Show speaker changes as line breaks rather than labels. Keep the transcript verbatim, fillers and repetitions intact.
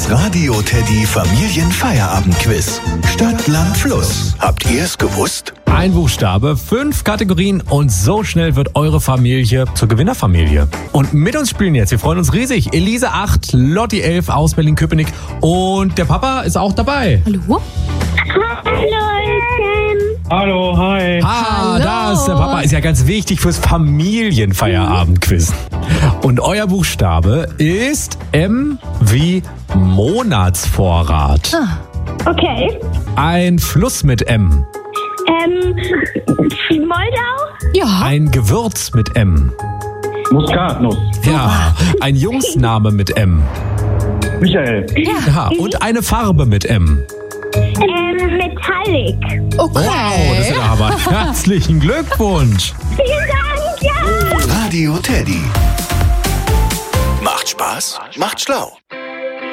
Das Radio Teddy Familienfeierabendquiz. Stadt, Land, Fluss. Habt ihr es gewusst?
Ein Buchstabe, fünf Kategorien und so schnell wird eure Familie zur Gewinnerfamilie. Und mit uns spielen jetzt, wir freuen uns riesig, Elise acht, Lotti elf aus Berlin-Köpenick und der Papa ist auch dabei.
Hallo?
Hallo, hi.
Ah,
Hallo.
da ist der Papa, ist ja ganz wichtig fürs Familienfeierabendquiz. Und euer Buchstabe ist M wie Monatsvorrat.
Ah.
Okay.
Ein Fluss mit M.
Ähm, Moldau?
Ja.
Ein Gewürz mit M.
Muskatnuss.
Ja, ein Jungsname mit M.
Michael.
Ja, und eine Farbe mit M.
Ähm, Metallic.
Okay.
Wow, das ist ja aber herzlichen Glückwunsch.
Vielen Dank, ja.
Radio Teddy. Macht Spaß, macht schlau.